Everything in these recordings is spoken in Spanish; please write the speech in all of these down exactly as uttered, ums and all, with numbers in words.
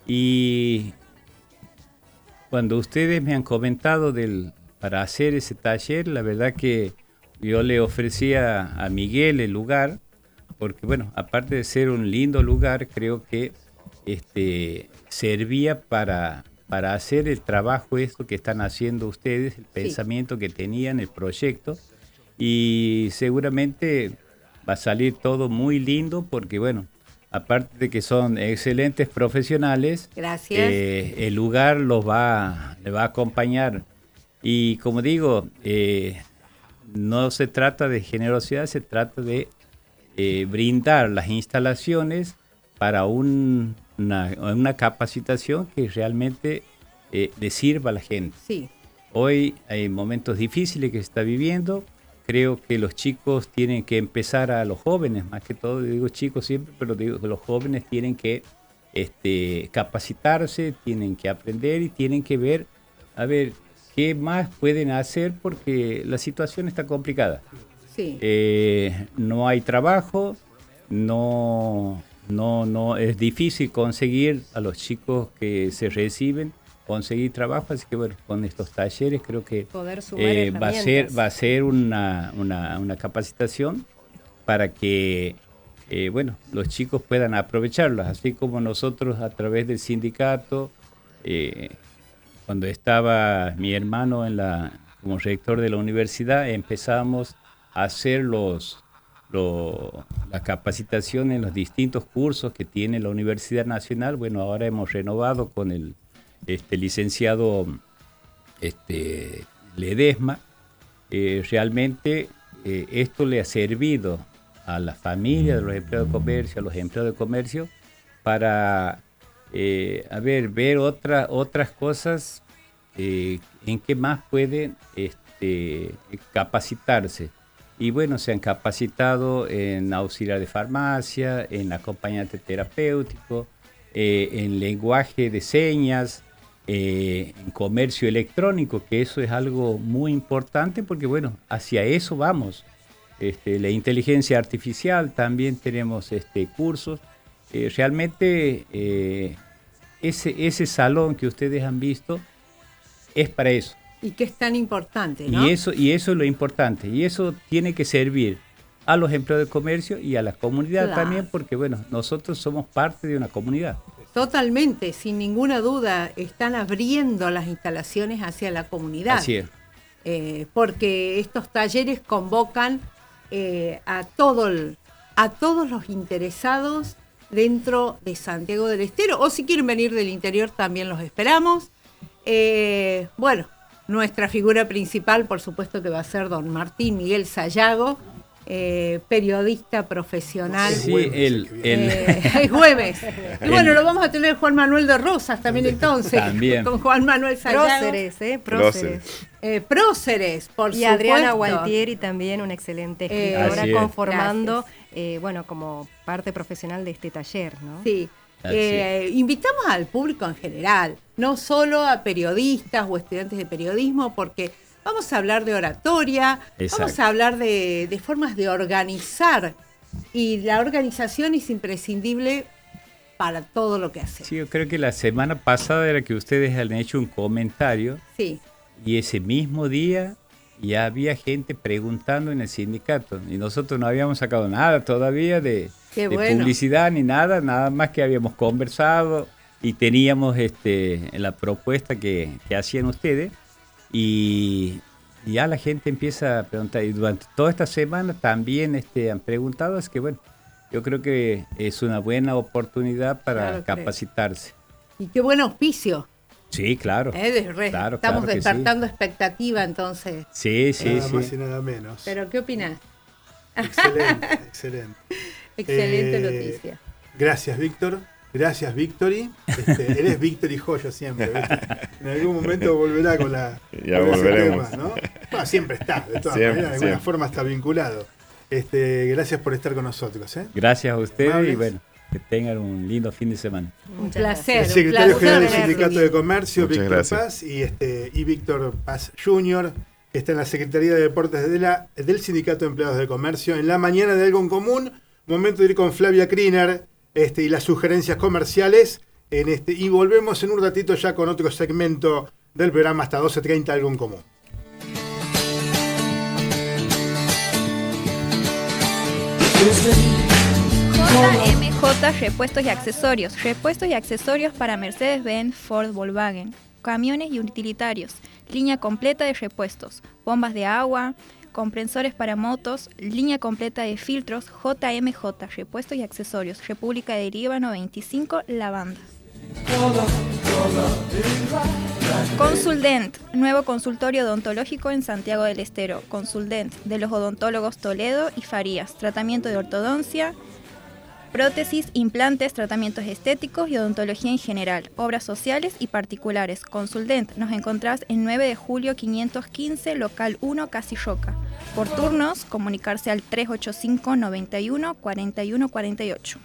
Y cuando ustedes me han comentado del, para hacer ese taller, la verdad que yo le ofrecía a Miguel el lugar, porque bueno, aparte de ser un lindo lugar, creo que este, servía para, para hacer el trabajo esto que están haciendo ustedes, el sí. pensamiento que tenían, el proyecto, y seguramente va a salir todo muy lindo porque bueno, aparte de que son excelentes profesionales, gracias. Eh, el lugar los va, les va a acompañar. Y como digo, eh, no se trata de generosidad, se trata de eh, brindar las instalaciones para un, una, una capacitación que realmente eh, le sirva a la gente. Sí. Hoy hay momentos difíciles que se está viviendo. Creo que los chicos tienen que empezar, a los jóvenes, más que todo, digo chicos siempre, pero digo que los jóvenes tienen que este, capacitarse, tienen que aprender y tienen que ver, a ver, qué más pueden hacer porque la situación está complicada. Sí. Eh, no hay trabajo, no, no, no, es difícil conseguir a los chicos que se reciben, conseguir trabajo, así que bueno, con estos talleres creo que eh, va a ser va a ser una, una, una capacitación para que eh, bueno, los chicos puedan aprovecharlas, así como nosotros a través del sindicato, eh, cuando estaba mi hermano en la, como rector de la universidad, empezamos a hacer los, los, la capacitación en los distintos cursos que tiene la Universidad Nacional. Bueno, ahora hemos renovado con el Este licenciado este, Ledesma. Eh, realmente eh, esto le ha servido a la familia de los empleados de comercio, a los empleados de comercio, para eh, a ver, ver otra, otras cosas eh, en que más pueden este, capacitarse. Y bueno, se han capacitado en auxiliar de farmacia, en acompañante terapéutico, eh, en lenguaje de señas, Eh, en comercio electrónico, que eso es algo muy importante porque bueno, hacia eso vamos. Este, la inteligencia artificial, también tenemos este, cursos. Eh, realmente eh, ese, ese salón que ustedes han visto es para eso. Y que es tan importante, ¿no? Y eso, y eso es lo importante. Y eso tiene que servir a los empleados de comercio y a la comunidad claro. también, porque bueno, nosotros somos parte de una comunidad. Totalmente, sin ninguna duda, están abriendo las instalaciones hacia la comunidad. Así es. Eh, porque estos talleres convocan eh, a, todo el, a todos los interesados dentro de Santiago del Estero, o si quieren venir del interior también los esperamos. Eh, bueno, nuestra figura principal, por supuesto que va a ser don Martín Miguel Sayago, Eh, periodista profesional. Sí, el, el... Eh, es jueves. Y el... bueno, lo vamos a tener Juan Manuel de Rosas también entonces. También. Con Juan Manuel Sayago. Próceres, ¿eh? Próceres. Eh, próceres, por y supuesto. Adriana Gualtieri también, una excelente escritora, eh, conformando, eh, bueno, como parte profesional de este taller, ¿no? Sí. Eh, invitamos al público en general, no solo a periodistas o estudiantes de periodismo, porque vamos a hablar de oratoria, exacto. Vamos a hablar de, de formas de organizar, y la organización es imprescindible para todo lo que hacemos. Sí, yo creo que la semana pasada era que ustedes han hecho un comentario, sí. Y ese mismo día ya había gente preguntando en el sindicato, y nosotros no habíamos sacado nada todavía de, de bueno. publicidad ni nada, nada más que habíamos conversado y teníamos este, la propuesta que, que hacían ustedes. Y ya la gente empieza a preguntar, y durante toda esta semana también este, han preguntado, es que bueno, yo creo que es una buena oportunidad para claro, capacitarse. Y qué buen auspicio. Sí, claro. Eh, de re, claro estamos claro despertando sí. expectativa entonces. Sí, sí, nada sí. más y nada menos. ¿Pero qué opinás? Excelente, excelente. Excelente eh, noticia. Gracias, Víctor. Gracias, Victory. Este, eres Victory Joyo siempre, ¿viste? En algún momento volverá con la ya con volveremos. Ese tema, ¿no? Bueno, siempre está, de todas siempre, maneras, de alguna forma está vinculado. Este, gracias por estar con nosotros. ¿eh? Gracias a ustedes y bueno, que tengan un lindo fin de semana. Un placer. El secretario placer general del Sindicato de Comercio, Muchas Víctor gracias. Paz, y, este, y Víctor Paz junior, que está en la Secretaría de Deportes de la, del Sindicato de Empleados de Comercio. En la mañana de Algo en Común, momento de ir con Flavia Kriner este, y las sugerencias comerciales. en este. Y volvemos en un ratito ya con otro segmento del programa hasta doce treinta, Algo en Común. J M J Repuestos y Accesorios. Repuestos y accesorios para Mercedes-Benz, Ford, Volkswagen. Camiones y utilitarios. Línea completa de repuestos. Bombas de agua, compresores para motos, línea completa de filtros. J M J Repuestos y Accesorios. República de Líbano veinticinco, La Banda. Consuldent, nuevo consultorio odontológico en Santiago del Estero. Consuldent, de los odontólogos Toledo y Farías. Tratamiento de ortodoncia, prótesis, implantes, tratamientos estéticos y odontología en general. Obras sociales y particulares. Consuldent, nos encontrás en nueve de julio quinientos quince, local uno, Casi Roca. Por turnos, comunicarse al tres ocho cinco, noventa y uno, cuarenta y uno cuarenta y ocho.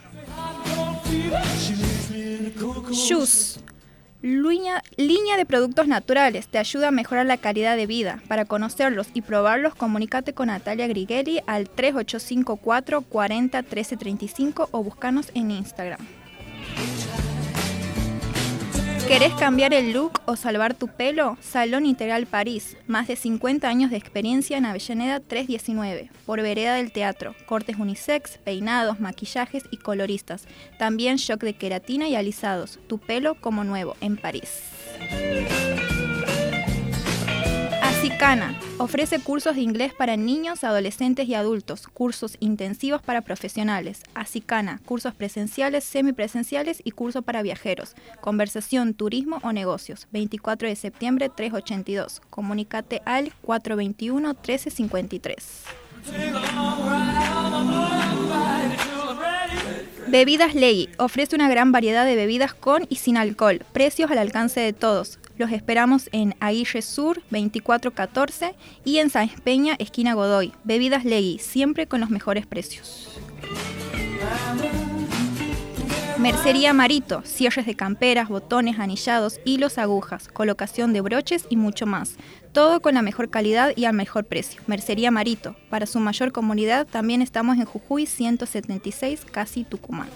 Shoes. Línea, línea de productos naturales, te ayuda a mejorar la calidad de vida. Para conocerlos y probarlos, comunícate con Natalia Grigeli al tres ocho cinco cuatro, cuarenta, trece treinta y cinco o búscanos en Instagram. ¿Querés cambiar el look o salvar tu pelo? Salón Integral París, más de cincuenta años de experiencia en Avellaneda trescientos diecinueve, por vereda del Teatro, cortes unisex, peinados, maquillajes y coloristas. También shock de queratina y alisados, tu pelo como nuevo en París. Acicana, ofrece cursos de inglés para niños, adolescentes y adultos, cursos intensivos para profesionales. Acicana, cursos presenciales, semipresenciales y cursos para viajeros. Conversación, turismo o negocios. veinticuatro de septiembre, trescientos ochenta y dos. Comunícate al cuatrocientos veintiuno, trece cincuenta y tres. Bebidas Ley, ofrece una gran variedad de bebidas con y sin alcohol. Precios al alcance de todos. Los esperamos en Aguirre Sur veinticuatro catorce y en Sáenz Peña, esquina Godoy. Bebidas Legui, siempre con los mejores precios. Mercería Marito, cierres de camperas, botones, anillados, hilos, agujas, colocación de broches y mucho más. Todo con la mejor calidad y al mejor precio. Mercería Marito. Para su mayor comodidad también estamos en Jujuy ciento setenta y seis, casi Tucumán.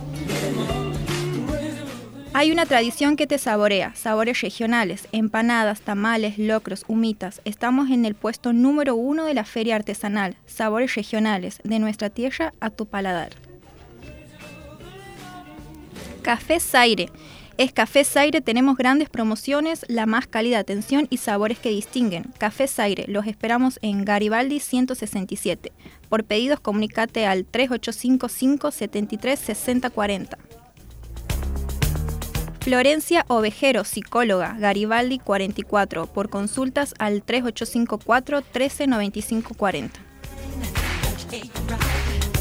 Hay una tradición que te saborea, sabores regionales, empanadas, tamales, locros, humitas. Estamos en el puesto número uno de la feria artesanal, sabores regionales, de nuestra tierra a tu paladar. Café Zaire. Es Café Zaire, tenemos grandes promociones, la más cálida atención y sabores que distinguen. Café Zaire, los esperamos en Garibaldi ciento sesenta y siete. Por pedidos, comunícate al tres ocho cinco cinco, setenta y tres, sesenta cuarenta. Florencia Ovejero, psicóloga, Garibaldi cuarenta y cuatro. Por consultas al tres ocho cinco cuatro, trece noventa y cinco cuarenta.